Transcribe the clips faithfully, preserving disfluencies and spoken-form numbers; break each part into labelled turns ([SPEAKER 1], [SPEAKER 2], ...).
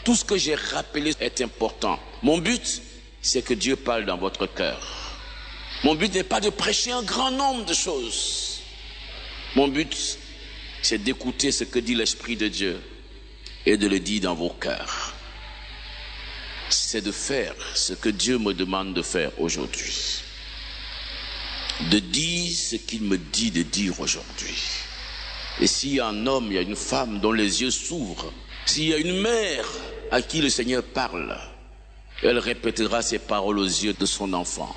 [SPEAKER 1] Tout ce que j'ai rappelé est important. Mon but, c'est que Dieu parle dans votre cœur. Mon but n'est pas de prêcher un grand nombre de choses. Mon but, c'est d'écouter ce que dit l'Esprit de Dieu et de le dire dans vos cœurs. C'est de faire ce que Dieu me demande de faire aujourd'hui. De dire ce qu'il me dit de dire aujourd'hui. Et s'il y a un homme, il y a une femme dont les yeux s'ouvrent, s'il y a une mère à qui le Seigneur parle, elle répétera ces paroles aux yeux de son enfant.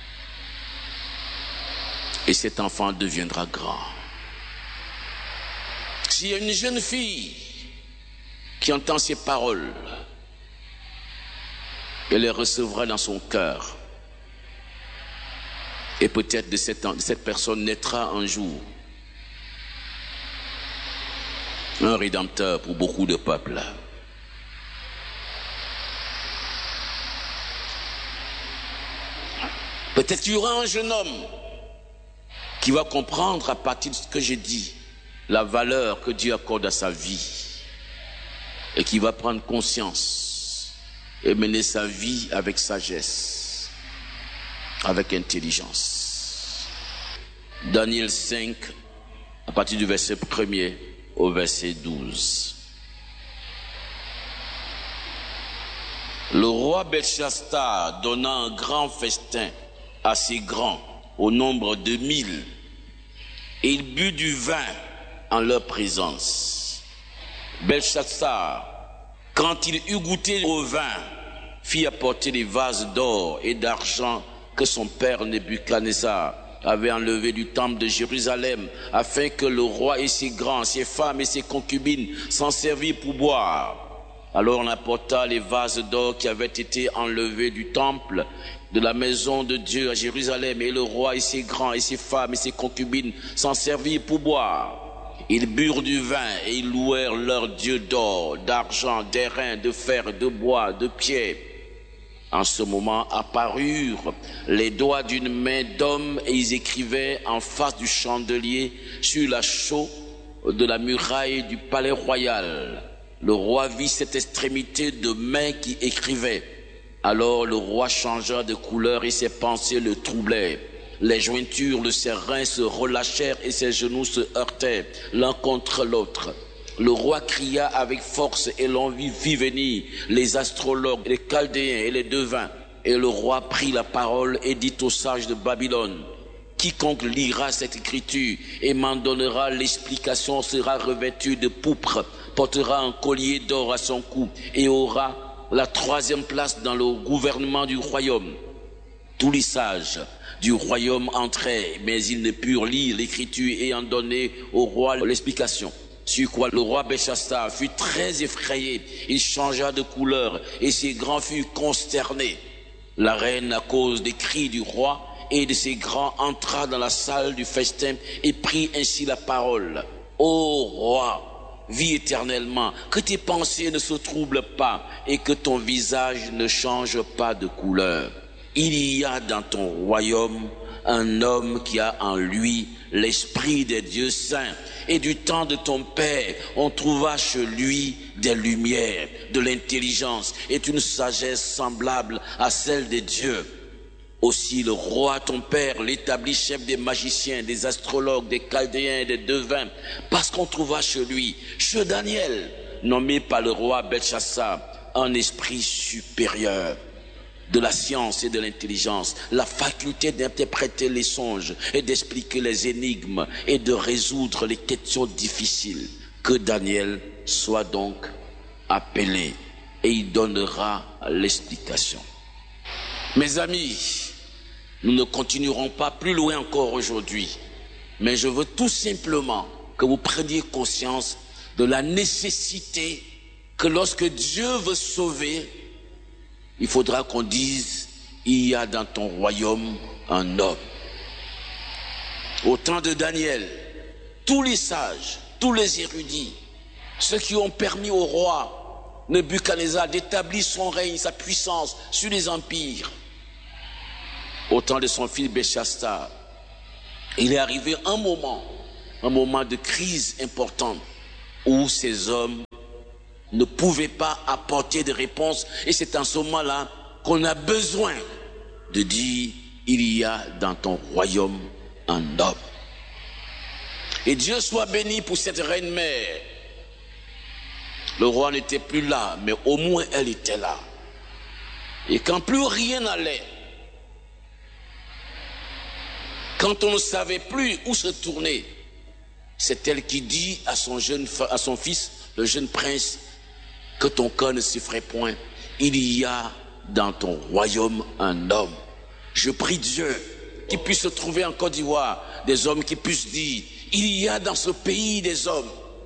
[SPEAKER 1] Et cet enfant deviendra grand. S'il y a une jeune fille qui entend ces paroles, elle les recevra dans son cœur. Et peut-être de cette, de cette personne naîtra un jour un rédempteur pour beaucoup de peuples. Peut-être qu'il y aura un jeune homme qui va comprendre à partir de ce que j'ai dit la valeur que Dieu accorde à sa vie et qui va prendre conscience et mener sa vie avec sagesse, avec intelligence. Daniel cinq, à partir du verset premier au verset douze. Le roi Belchassar donna un grand festin à ses grands, au nombre de mille, et il but du vin en leur présence. Belchassar, quand il eut goûté au vin, fit apporter des vases d'or et d'argent que son père Nebuchadnezzar avait enlevé du temple de Jérusalem, afin que le roi et ses grands, ses femmes et ses concubines s'en servissent pour boire. Alors on apporta les vases d'or qui avaient été enlevés du temple de la maison de Dieu à Jérusalem, et le roi et ses grands et ses femmes et ses concubines s'en servirent pour boire. Ils burent du vin et ils louèrent leur Dieu d'or, d'argent, d'airain, de fer, de bois, de pierre. En ce moment apparurent les doigts d'une main d'homme et ils écrivaient en face du chandelier sur la chaux de la muraille du palais royal. Le roi vit cette extrémité de main qui écrivait. Alors le roi changea de couleur et ses pensées le troublèrent. Les jointures de ses reins se relâchèrent et ses genoux se heurtèrent l'un contre l'autre. Le roi cria avec force et l'on vit venir les astrologues, les chaldéens et les devins. Et le roi prit la parole et dit aux sages de Babylone: quiconque lira cette écriture et m'en donnera l'explication sera revêtu de pourpre, portera un collier d'or à son cou et aura la troisième place dans le gouvernement du royaume. Tous les sages du royaume entraient, mais ils ne purent lire l'écriture et en donner au roi l'explication. Sur quoi le roi Belchassar fut très effrayé, il changea de couleur et ses grands furent consternés. La reine, à cause des cris du roi et de ses grands, entra dans la salle du festin et prit ainsi la parole. Ô roi, vis éternellement, que tes pensées ne se troublent pas et que ton visage ne change pas de couleur. Il y a dans ton royaume un homme qui a en lui l'esprit des dieux saints, et du temps de ton père on trouva chez lui des lumières, de l'intelligence et une sagesse semblable à celle des dieux. Aussi le roi ton père l'établit chef des magiciens, des astrologues, des chaldéens et des devins, parce qu'on trouva chez lui, chez Daniel, nommé par le roi Belchassar, un esprit supérieur de la science et de l'intelligence, la faculté d'interpréter les songes et d'expliquer les énigmes et de résoudre les questions difficiles. Que Daniel soit donc appelé et il donnera l'explication. Mes amis, nous ne continuerons pas plus loin encore aujourd'hui, mais je veux tout simplement que vous preniez conscience de la nécessité que lorsque Dieu veut sauver, il faudra qu'on dise: il y a dans ton royaume un homme. Au temps de Daniel, tous les sages, tous les érudits, ceux qui ont permis au roi Nebuchadnezzar d'établir son règne, sa puissance sur les empires, au temps de son fils Belchassar, il est arrivé un moment, un moment de crise importante où ces hommes ne pouvait pas apporter de réponse. Et c'est en ce moment-là qu'on a besoin de dire, il y a dans ton royaume un homme. Et Dieu soit béni pour cette reine-mère. Le roi n'était plus là, mais au moins elle était là. Et quand plus rien n'allait, quand on ne savait plus où se tourner, c'est elle qui dit à son, jeune, à son fils, le jeune prince, que ton cœur ne s'effraie point. Il y a dans ton royaume un homme. Je prie Dieu qu'il puisse se trouver en Côte d'Ivoire des hommes qui puissent dire, il y a dans ce pays des hommes,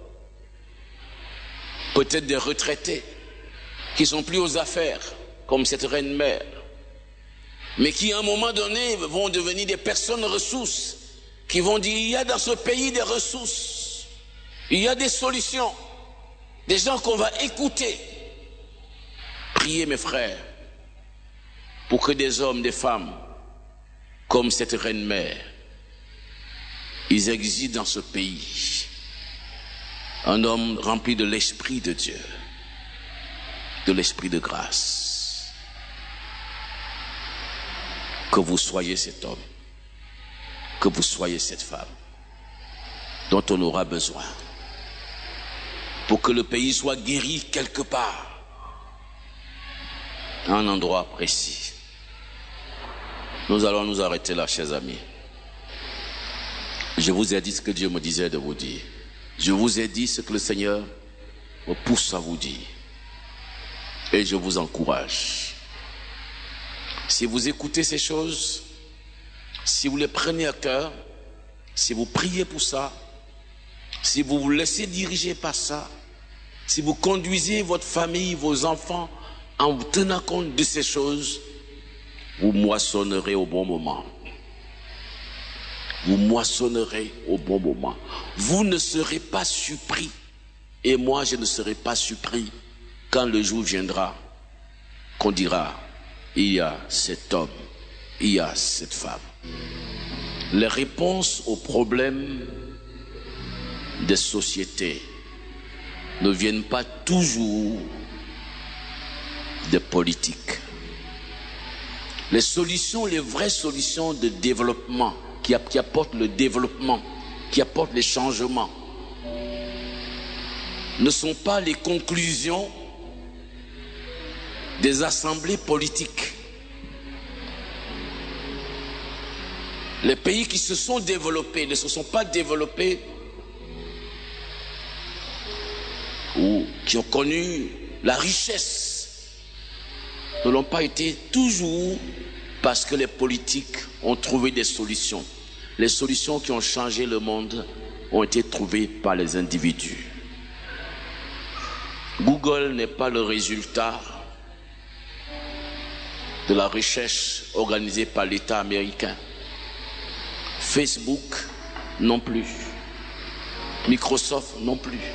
[SPEAKER 1] peut-être des retraités, qui sont plus aux affaires, comme cette reine-mère, mais qui à un moment donné vont devenir des personnes ressources, qui vont dire, il y a dans ce pays des ressources, il y a des solutions, des gens qu'on va écouter. Priez mes frères, pour que des hommes, des femmes, comme cette reine-mère, ils existent dans ce pays. Un homme rempli de l'esprit de Dieu, de l'esprit de grâce. Que vous soyez cet homme, que vous soyez cette femme, dont on aura besoin, pour que le pays soit guéri quelque part, à un endroit précis. Nous allons nous arrêter là, chers amis. Je vous ai dit ce que Dieu me disait de vous dire. Je vous ai dit ce que le Seigneur me pousse à vous dire. Et je vous encourage. Si vous écoutez ces choses, si vous les prenez à cœur, si vous priez pour ça, si vous vous laissez diriger par ça, si vous conduisez votre famille, vos enfants, en tenant compte de ces choses, vous moissonnerez au bon moment. Vous moissonnerez au bon moment. Vous ne serez pas surpris. Et moi, je ne serai pas surpris quand le jour viendra qu'on dira, il y a cet homme, il y a cette femme. Les réponses aux problèmes des sociétés ne viennent pas toujours des politiques. Les solutions, les vraies solutions de développement, qui, qui apportent le développement, qui apportent les changements, ne sont pas les conclusions des assemblées politiques. Les pays qui se sont développés ne se sont pas développés ou qui ont connu la richesse ne l'ont pas été toujours parce que les politiques ont trouvé des solutions. Les solutions qui ont changé le monde ont été trouvées par les individus. Google n'est pas le résultat de la recherche organisée par l'État américain. Facebook non plus. Microsoft non plus.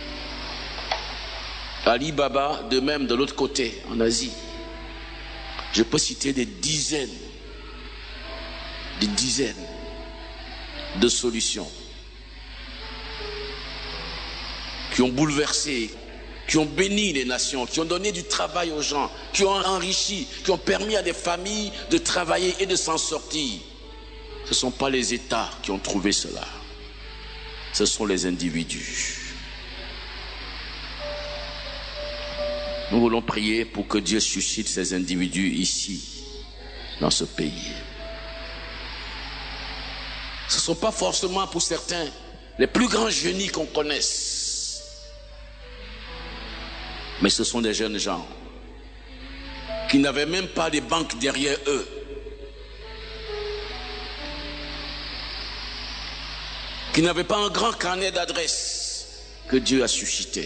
[SPEAKER 1] Alibaba de même de l'autre côté, en Asie. Je peux citer des dizaines, des dizaines de solutions qui ont bouleversé, qui ont béni les nations, qui ont donné du travail aux gens, qui ont enrichi, qui ont permis à des familles de travailler et de s'en sortir. Ce ne sont pas les États qui ont trouvé cela, ce sont les individus. Nous voulons prier pour que Dieu suscite ces individus ici, dans ce pays. Ce ne sont pas forcément pour certains les plus grands génies qu'on connaisse, mais ce sont des jeunes gens qui n'avaient même pas de banque derrière eux. Qui n'avaient pas un grand carnet d'adresses que Dieu a suscité.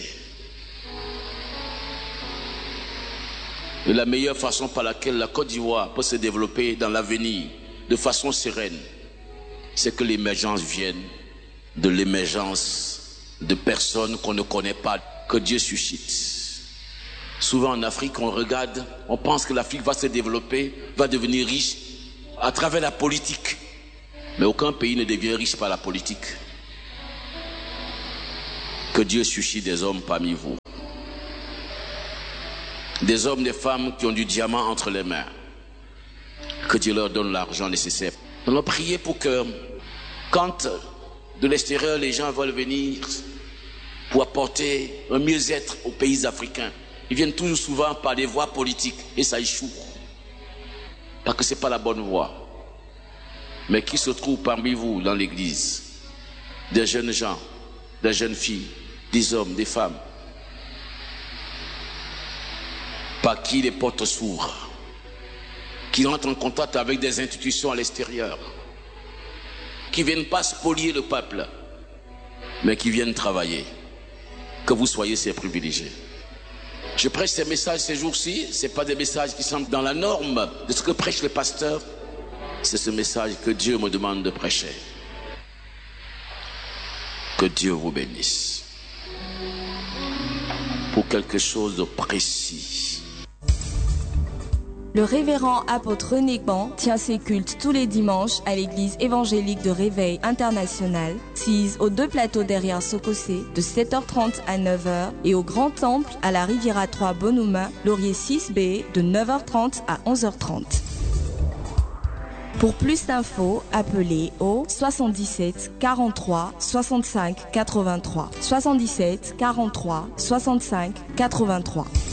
[SPEAKER 1] Et la meilleure façon par laquelle la Côte d'Ivoire peut se développer dans l'avenir de façon sereine, c'est que l'émergence vienne de l'émergence de personnes qu'on ne connaît pas, que Dieu suscite. Souvent en Afrique, on regarde, on pense que l'Afrique va se développer, va devenir riche à travers la politique. Mais aucun pays ne devient riche par la politique. Que Dieu suscite des hommes parmi vous. Des hommes, des femmes qui ont du diamant entre les mains. Que Dieu leur donne l'argent nécessaire. Nous allons prier pour que, quand de l'extérieur les gens veulent venir pour apporter un mieux-être aux pays africains, ils viennent toujours souvent par des voies politiques et ça échoue. Parce que ce n'est pas la bonne voie. Mais qui se trouve parmi vous dans l'église? Des jeunes gens, des jeunes filles, des hommes, des femmes, par qui les portes s'ouvrent, qui entrent en contact avec des institutions à l'extérieur, qui ne viennent pas spolier le peuple, mais qui viennent travailler. Que vous soyez ces privilégiés. Je prêche ces messages ces jours-ci, ce n'est pas des messages qui sont dans la norme de ce que prêche le pasteur, c'est ce message que Dieu me demande de prêcher. Que Dieu vous bénisse. Pour quelque chose de précis.
[SPEAKER 2] Le révérend apôtre René Ban tient ses cultes tous les dimanches à l'église évangélique de Réveil International, sise aux deux plateaux derrière Sokosé, de sept heures trente à neuf heures, et au Grand Temple à la Riviera trois Bonuma, Laurier six B, de neuf heures trente à onze heures trente. Pour plus d'infos, appelez au soixante-dix-sept quarante-trois soixante-cinq quatre-vingt-trois, soixante-dix-sept quarante-trois soixante-cinq quatre-vingt-trois.